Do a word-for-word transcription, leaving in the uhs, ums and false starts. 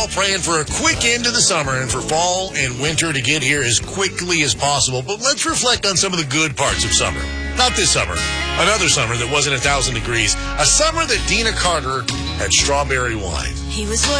all praying for a quick end to the summer and for fall and winter to get here as quickly as possible. But let's reflect on some of the good parts of summer. Not this summer. Another summer that wasn't a thousand degrees. A summer that Dina Carter had strawberry wine. He was